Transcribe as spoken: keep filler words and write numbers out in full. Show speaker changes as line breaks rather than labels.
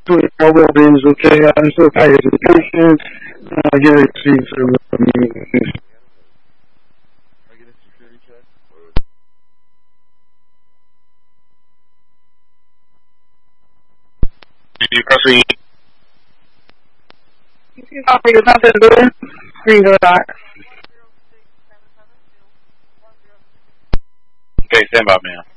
doing all well being is okay. I'm still tired as a patient. Uh, get ready to see some of me.
You pressing?
You can call me to something good. Green door dot.
Okay, stand by, man.